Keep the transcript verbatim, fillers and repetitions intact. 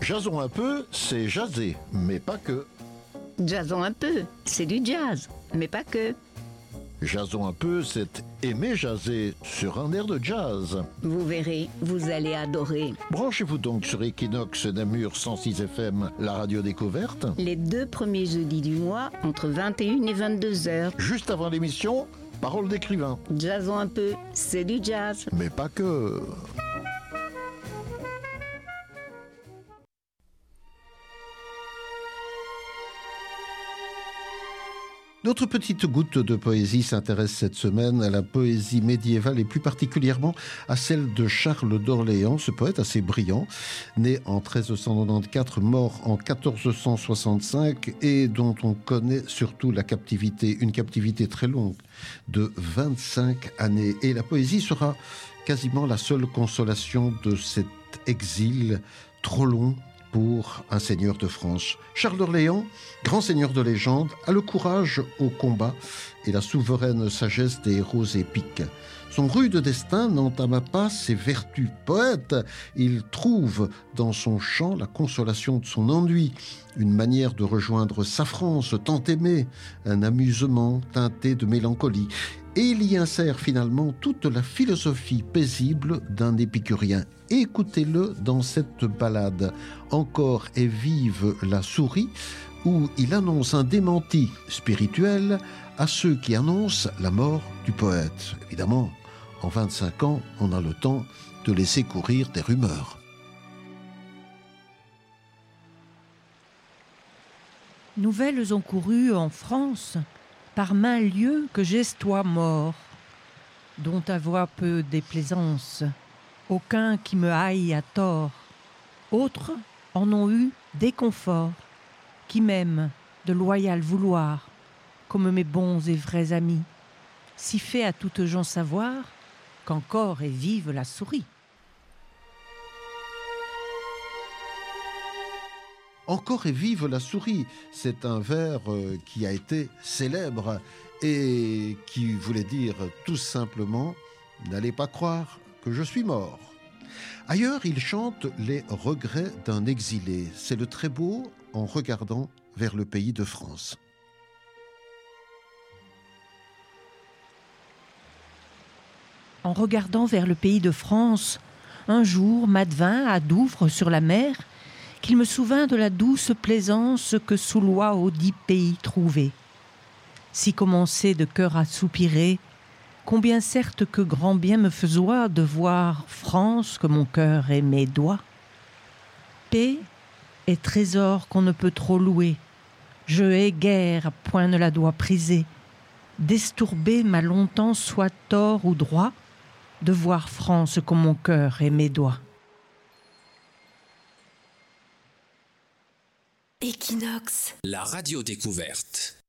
Jason un peu, c'est jaser, mais pas que. Jason un peu, c'est du jazz, mais pas que. Jason un peu, c'est aimer jaser sur un air de jazz. Vous verrez, vous allez adorer. Branchez-vous donc sur Equinox Namur cent six F M, la radio découverte. Les deux premiers jeudis du mois, entre vingt et une et vingt-deux heures. Juste avant l'émission, parole d'écrivain. Jason un peu, c'est du jazz. Mais pas que. Notre petite goutte de poésie s'intéresse cette semaine à la poésie médiévale et plus particulièrement à celle de Charles d'Orléans, ce poète assez brillant, né en treize cent quatre-vingt-quatorze, mort en quatorze cent soixante-cinq et dont on connaît surtout la captivité, une captivité très longue de vingt-cinq années. Et la poésie sera quasiment la seule consolation de cet exil trop long pour un seigneur de France. Charles d'Orléans, grand seigneur de légende, a le courage au combat et la souveraine sagesse des héros épiques. Son rude destin n'entama pas ses vertus. Poète, il trouve dans son chant la consolation de son ennui, une manière de rejoindre sa France tant aimée, un amusement teinté de mélancolie. Et il y insère finalement toute la philosophie paisible d'un épicurien. Écoutez-le dans cette ballade « Encore est vive la souris » où il annonce un démenti spirituel à ceux qui annoncent la mort du poète. Évidemment, en vingt-cinq ans, on a le temps de laisser courir des rumeurs. Nouvelles ont couru en France par maints lieux que gestois mort, dont ta voix peu déplaisance, aucun qui me haï à tort. Autres en ont eu déconfort, qui m'aiment de loyal vouloir, comme mes bons et vrais amis, si fait à toutes gens savoir qu'encore est vive la souris. Encore est vive la souris, c'est un vers euh, qui a été célèbre et qui voulait dire tout simplement « N'allez pas croire que je suis mort ». Ailleurs, il chante les regrets d'un exilé. C'est le très beau en regardant vers le pays de France. En regardant vers le pays de France, un jour m'advint à Douvres sur la mer, qu'il me souvint de la douce plaisance que sous loi au dit pays trouvé. Si commençait de cœur à soupirer, combien certes que grand bien me faisoit de voir France que mon cœur et mes doigts. Paix est trésor qu'on ne peut trop louer, je hais guère, point ne la dois priser. D'estourber m'a longtemps soit tort ou droit, de voir France comme mon cœur et mes doigts. Equinox, la radio découverte.